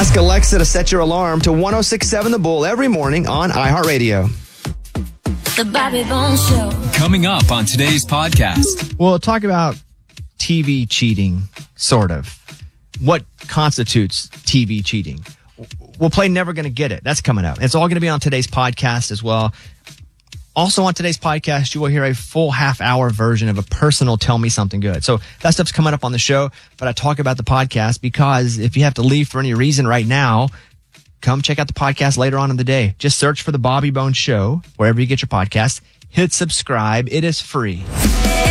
Ask Alexa to set your alarm to 106.7 The Bull every morning on iHeartRadio. The Bobby Bones Show. Coming up on today's podcast. We'll talk about TV cheating, sort of. What constitutes TV cheating? We'll play Never Gonna Get It. That's coming up. It's all going to be on today's podcast as well. Also on today's podcast, you will hear a full half-hour version of a personal Tell Me Something Good. So that stuff's coming up on the show, but I talk about the podcast because if you have to leave for any reason right now, come check out the podcast later on in the day. Just search for The Bobby Bones Show, wherever you get your podcast. Hit subscribe. It is free.